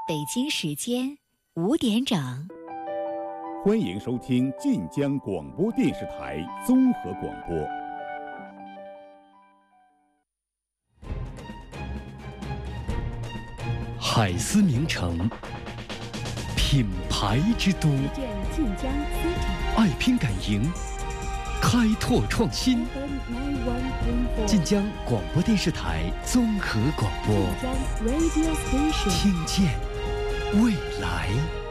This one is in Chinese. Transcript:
北京时间5点整， 欢迎收听晋江广播电视台综合广播。 海思名城，品牌之都， 晋江 City， 爱拼敢赢，开拓创新。晋江广播电视台综合广播，听见未来。